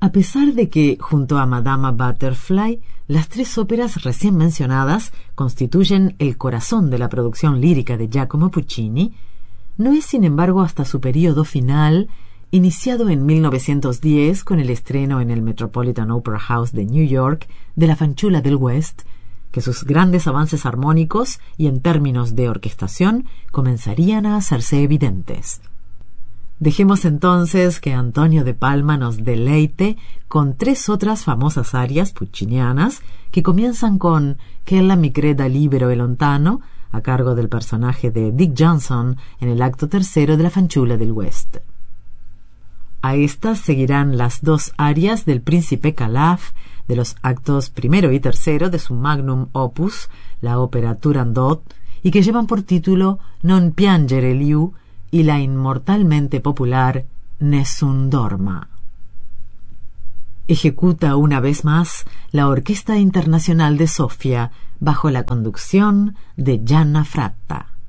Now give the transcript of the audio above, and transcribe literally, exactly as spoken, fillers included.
A pesar de que, junto a Madama Butterfly, las tres óperas recién mencionadas constituyen el corazón de la producción lírica de Giacomo Puccini, no es sin embargo hasta su período final, iniciado en mil novecientos diez con el estreno en el Metropolitan Opera House de New York de La Fanciulla del West, que sus grandes avances armónicos y en términos de orquestación comenzarían a hacerse evidentes. Dejemos entonces que Antonio de Palma nos deleite con tres otras famosas arias puccinianas que comienzan con Che ella mi creda libero e lontano, a cargo del personaje de Dick Johnson en el acto tercero de La Fanciulla del West. A estas seguirán las dos arias del Príncipe Calaf de los actos primero y tercero de su magnum opus, la ópera Turandot, y que llevan por título Non piangere Liu y la inmortalmente popular Nessun dorma. Ejecuta una vez más la Orquesta Internacional de Sofía bajo la conducción de Gianna Fratta.